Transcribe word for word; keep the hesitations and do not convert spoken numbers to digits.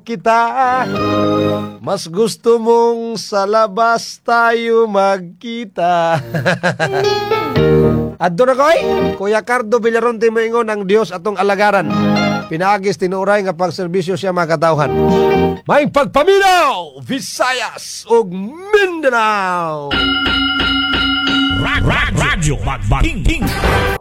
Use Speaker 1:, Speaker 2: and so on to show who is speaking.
Speaker 1: kita. Mas gusto mong sa labas tayo magkita. Adto na koy, Kuya Cardo Villaronte moingon ang Dios atong alagaran. Pinaagis tinuray nga pagserbisyo siya makatawhan. May pagpaminaw, Visayas ug Mindanao.
Speaker 2: Radyo Magbating